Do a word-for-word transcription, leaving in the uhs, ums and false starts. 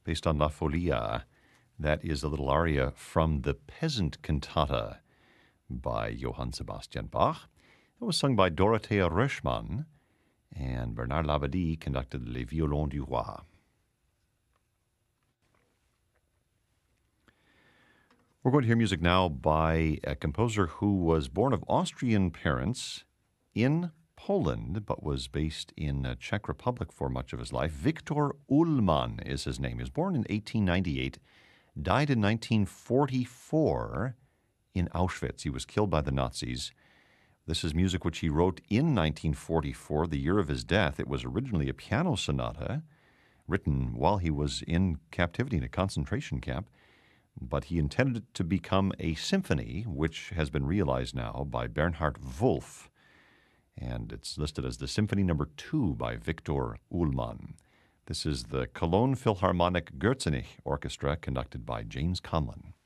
based on La Folia. That is a little aria from the Peasant Cantata by Johann Sebastian Bach. It was sung by Dorothea Röschmann, and Bernard Labadie conducted Les Violons du Roi. We're going to hear music now by a composer who was born of Austrian parents in Poland, but was based in the Czech Republic for much of his life. Viktor Ullmann is his name. He was born in eighteen ninety-eight, died in nineteen forty-four in Auschwitz. He was killed by the Nazis. This is music which he wrote in nineteen forty-four, the year of his death. It was originally a piano sonata written while he was in captivity in a concentration camp, but he intended it to become a symphony, which has been realized now by Bernhard Wolff, and it's listed as the Symphony Number Two by Viktor Ullmann. This is the Cologne Philharmonic Gürzenich Orchestra, conducted by James Conlon.